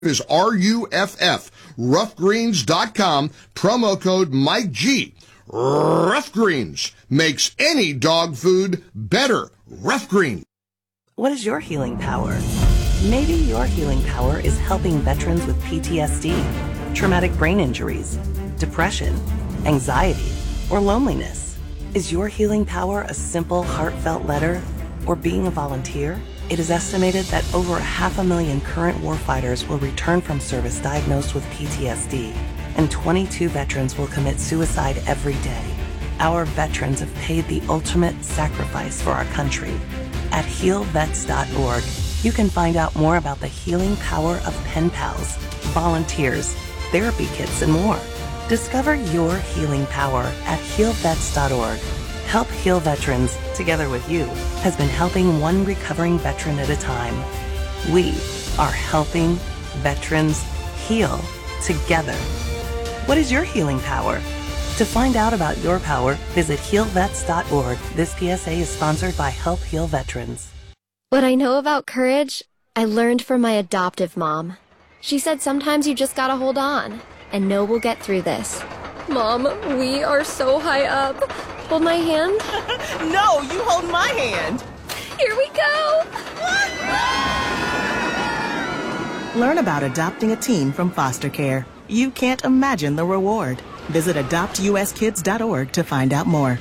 is RUFF, roughgreens.com, promo code Mike G. Rough Greens makes any dog food better. Rough Greens. What is your healing power? Maybe your healing power is helping veterans with PTSD, traumatic brain injuries, depression, anxiety, or loneliness. Is your healing power a simple, heartfelt letter or being a volunteer? It is estimated that over 500,000 current warfighters will return from service diagnosed with PTSD, and 22 veterans will commit suicide every day. Our veterans have paid the ultimate sacrifice for our country. At healvets.org, you can find out more about the healing power of pen pals, volunteers, therapy kits, and more. Discover your healing power at healvets.org. Help Heal Veterans, together with you, has been helping one recovering veteran at a time. We are helping veterans heal together. What is your healing power? To find out about your power, visit healvets.org. This PSA is sponsored by Help Heal Veterans. What I know about courage, I learned from my adoptive mom. She said sometimes you just gotta hold on and know we'll get through this. Mom, we are so high up. Hold my hand. No, you hold my hand. Here we go. Learn about adopting a teen from foster care. You can't imagine the reward. Visit adoptuskids.org to find out more.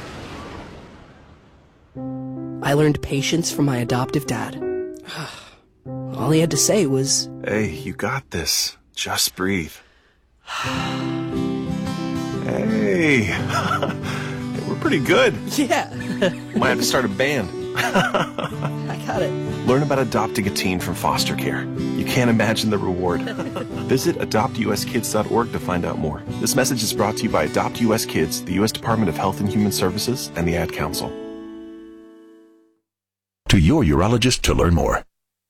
I learned patience from my adoptive dad. All he had to say was, "Hey, you got this. Just breathe." Hey. We're pretty good. yeah. Might have to start a band. I got it. Learn about adopting a teen from foster care. You can't imagine the reward. Visit adoptuskids.org to find out more. This message is brought to you by Adopt US Kids, the U.S. Department of Health and Human Services, and the Ad Council. To your urologist to learn more.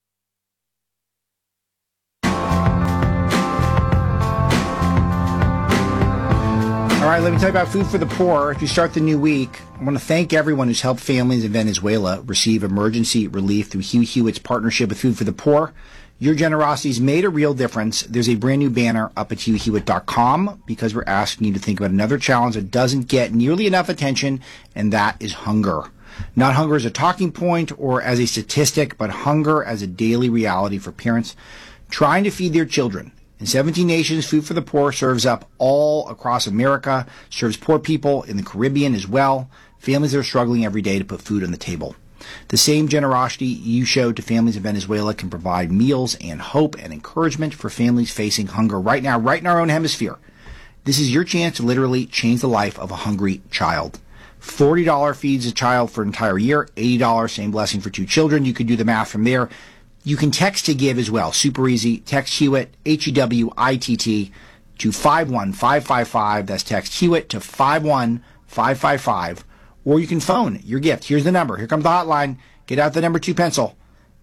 All right, let me tell you about Food for the Poor. If you start the new week, I want to thank everyone who's helped families in Venezuela receive emergency relief through Hugh Hewitt's partnership with Food for the Poor. Your generosity has made a real difference. There's a brand new banner up at hughhewitt.com because we're asking you to think about another challenge that doesn't get nearly enough attention, and that is hunger. Not hunger as a talking point or as a statistic, but hunger as a daily reality for parents trying to feed their children. In 17 nations, Food for the Poor serves up all across America, serves poor people in the Caribbean as well, families that are struggling every day to put food on the table. The same generosity you showed to families in Venezuela can provide meals and hope and encouragement for families facing hunger right now, right in our own hemisphere. This is your chance to literally change the life of a hungry child. $40 feeds a child for an entire year, $80, same blessing for 2 children. You could do the math from there. You can text to give as well. Super easy. Text Hewitt, Hewitt, to 51555. That's text Hewitt to 51555. Or you can phone your gift. Here's the number. Here comes the hotline. Get out the number 2 pencil.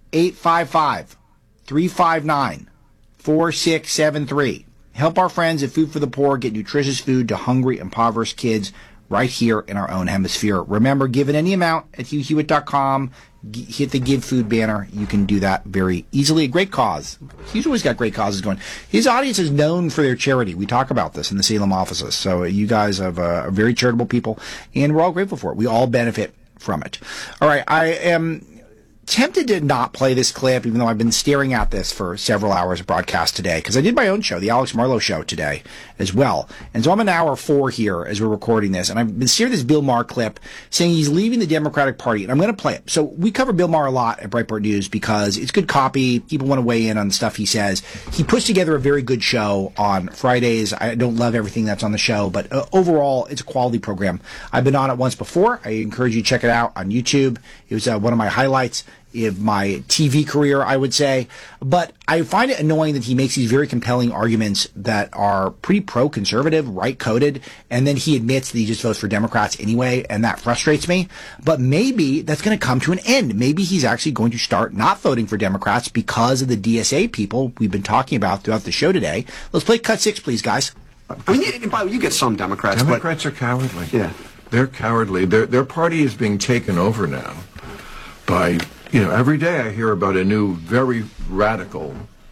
855-359-4673. Help our friends at Food for the Poor get nutritious food to hungry, impoverished kids right here in our own hemisphere. Remember, give it any amount at hughhewitt.com. Hit the Give Food banner. You can do that very easily. A great cause. He's always got great causes going. His audience is known for their charity. We talk about this in the Salem offices. So you guys are very charitable people, and we're all grateful for it. We all benefit from it. All right, I am tempted to not play this clip, even though I've been staring at this for several hours of broadcast today, because I did my own show, the Alex Marlowe Show, today as well. And so I'm an hour 4 here as we're recording this, and I've been staring at this Bill Maher clip saying he's leaving the Democratic Party, and I'm going to play it. So we cover Bill Maher a lot at Breitbart News because it's good copy. People want to weigh in on the stuff he says. He puts together a very good show on Fridays. I don't love everything that's on the show, but overall, it's a quality program. I've been on it once before. I encourage you to check it out on YouTube. It was one of my highlights of my TV career, I would say. But I find it annoying that he makes these very compelling arguments that are pretty pro-conservative, right-coded, and then he admits that he just votes for Democrats anyway, and that frustrates me. But maybe that's going to come to an end. Maybe he's actually going to start not voting for Democrats because of the DSA people we've been talking about throughout the show today. Let's play cut 6, please, guys. I mean, you get some Democrats. Democrats are cowardly. Yeah. They're cowardly. Their party is being taken over now by... every day I hear about a new, very radical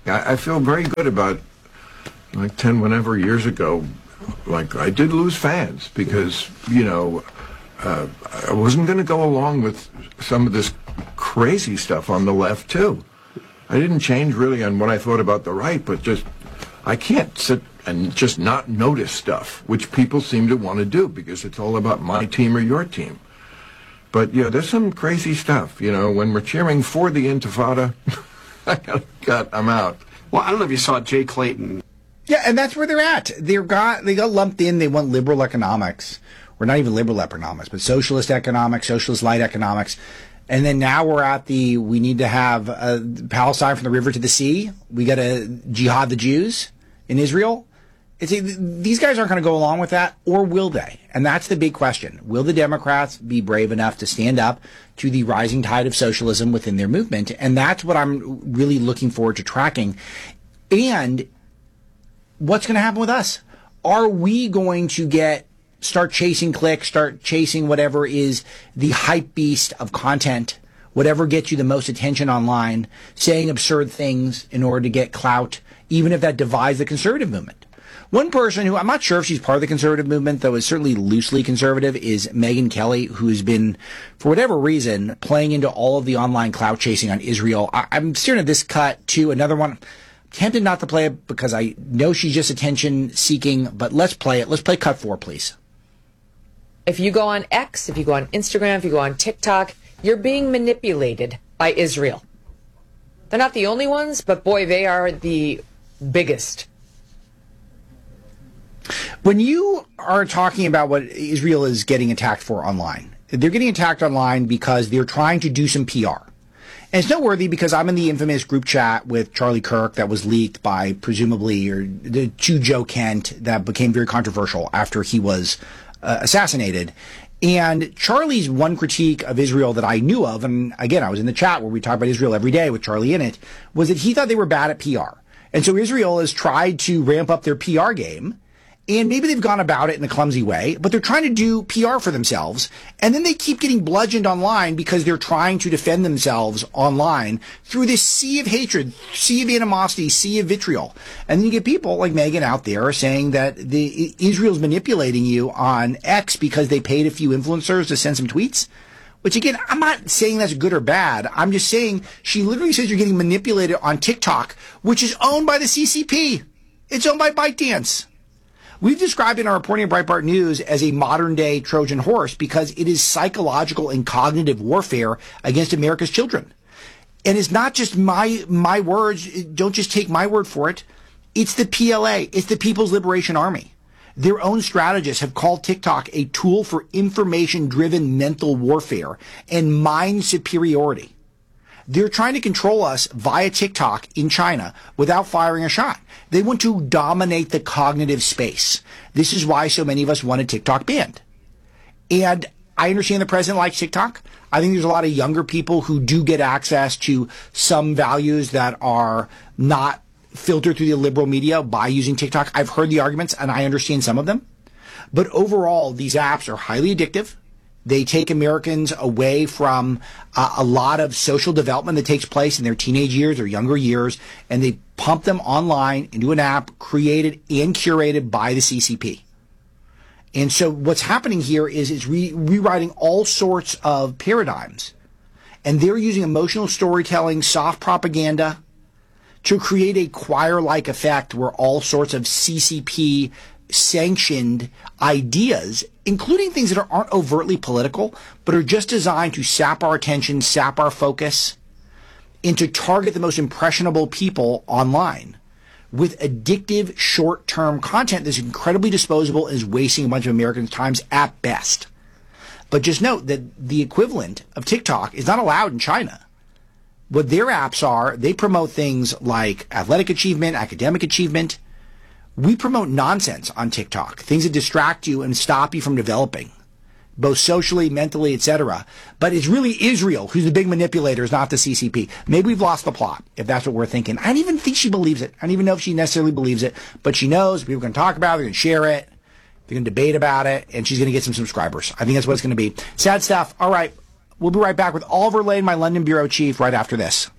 I feel very good about, like 10 whenever years ago, like I did lose fans because, I wasn't going to go along with some of this crazy stuff on the left, too. I didn't change really on what I thought about the right, but I can't sit and just not notice stuff, which people seem to want to do because it's all about my team or your team. But, yeah, there's some crazy stuff, when we're cheering for the Intifada, I'm out. Well, I don't know if you saw Jay Clayton. Yeah, and that's where they're at. They got lumped in. They want liberal economics, or not even liberal economics, but socialist economics, socialist light economics. And then now we're at we need to have Palestine from the river to the sea. We got to jihad the Jews in Israel. These guys aren't going to go along with that, or will they? And that's the big question. Will the Democrats be brave enough to stand up to the rising tide of socialism within their movement? And that's what I'm really looking forward to tracking. And what's going to happen with us? Are we going to start chasing clicks, start chasing whatever is the hype beast of content, whatever gets you the most attention online, saying absurd things in order to get clout, even if that divides the conservative movement? One person who I'm not sure if she's part of the conservative movement, though is certainly loosely conservative, is Megyn Kelly, who's been, for whatever reason, playing into all of the online clout chasing on Israel. I'm staring at this cut, too. Another one. Tempted not to play it because I know she's just attention seeking, but let's play it. Let's play cut 4, please. If you go on X, if you go on Instagram, if you go on TikTok, you're being manipulated by Israel. They're not the only ones, but boy, they are the biggest. When you are talking about what Israel is getting attacked for online, they're getting attacked online because they're trying to do some PR. And it's noteworthy because I'm in the infamous group chat with Charlie Kirk that was leaked by presumably to Joe Kent that became very controversial after he was assassinated. And Charlie's one critique of Israel that I knew of, and again, I was in the chat where we talk about Israel every day with Charlie in it, was that he thought they were bad at PR. And so Israel has tried to ramp up their PR game. And maybe they've gone about it in a clumsy way, but they're trying to do PR for themselves. And then they keep getting bludgeoned online because they're trying to defend themselves online through this sea of hatred, sea of animosity, sea of vitriol. And then you get people like Megyn out there saying that Israel's manipulating you on X because they paid a few influencers to send some tweets. Which, again, I'm not saying that's good or bad. I'm just saying she literally says you're getting manipulated on TikTok, which is owned by the CCP. It's owned by ByteDance. We've described in our reporting at Breitbart News as a modern-day Trojan horse because it is psychological and cognitive warfare against America's children. And it's not just my words. Don't just take my word for it. It's the PLA. It's the People's Liberation Army. Their own strategists have called TikTok a tool for information-driven mental warfare and mind superiority. They're trying to control us via TikTok in China without firing a shot. They want to dominate the cognitive space. This is why so many of us wanted TikTok banned. And I understand the president likes TikTok. I think there's a lot of younger people who do get access to some values that are not filtered through the liberal media by using TikTok. I've heard the arguments and I understand some of them. But overall, these apps are highly addictive. They take Americans away from a lot of social development that takes place in their teenage years or younger years, and they pump them online into an app created and curated by the CCP. And so what's happening here is it's rewriting all sorts of paradigms. And they're using emotional storytelling, soft propaganda to create a choir-like effect where all sorts of CCP sanctioned ideas, including things that aren't overtly political, but are just designed to sap our attention, sap our focus, and to target the most impressionable people online with addictive short-term content that's incredibly disposable and is wasting a bunch of Americans' times at best. But just note that the equivalent of TikTok is not allowed in China. What their apps are, they promote things like athletic achievement, academic achievement. We promote nonsense on TikTok, things that distract you and stop you from developing, both socially, mentally, etc. But it's really Israel who's the big manipulator, is not the CCP. Maybe we've lost the plot, if that's what we're thinking. I don't even think she believes it. I don't even know if she necessarily believes it, but she knows people are going to talk about it, they're going to share it, they're going to debate about it, and she's going to get some subscribers. I think that's what it's going to be. Sad stuff. All right, we'll be right back with Oliver Lane, my London bureau chief, right after this.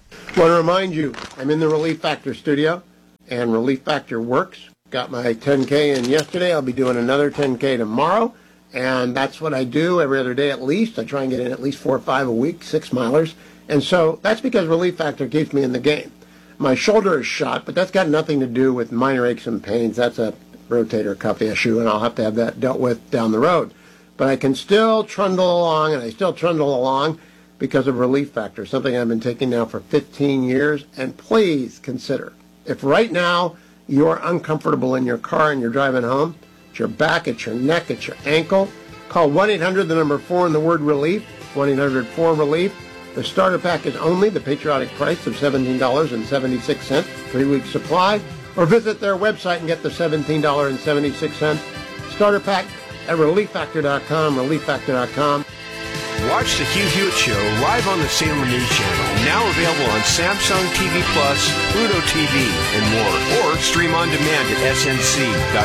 I want to remind you, I'm in the Relief Factor studio, and Relief Factor works. Got my 10K in yesterday. I'll be doing another 10K tomorrow, and that's what I do every other day at least. I try and get in at least 4 or 5 a week, 6 milers, and so that's because Relief Factor keeps me in the game. My shoulder is shot, but that's got nothing to do with minor aches and pains. That's a rotator cuff issue, and I'll have to have that dealt with down the road. But I can still trundle along, and I still trundle along because of Relief Factor, something I've been taking now for 15 years. And please consider, if right now you're uncomfortable in your car and you're driving home, it's your back, it's your neck, it's your ankle, call 1-800, the number 4 and the word relief, 1-800-4-RELIEF. The starter pack is only the patriotic price of $17.76, 3-week supply, or visit their website and get the $17.76 starter pack at relieffactor.com, relieffactor.com. Watch the Hugh Hewitt Show live on the Salem News Channel, now available on Samsung TV Plus, Pluto TV, and more, or stream on demand at snc.com.